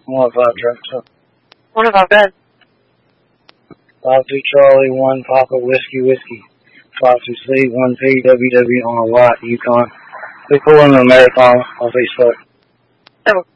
105 truck stop. 105, go ahead. 52 Charlie, 1 Papa Whiskey. 52C, 1 PWW on a white Yukon. We pull in the marathon on Facebook. Oh.